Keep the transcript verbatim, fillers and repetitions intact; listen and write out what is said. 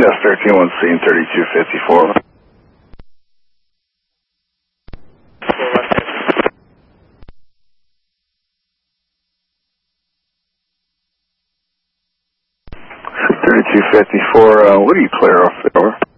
Yes, thirteen one scene, thirty-two fifty-four. thirty-two fifty-four, uh, what do you clear off there?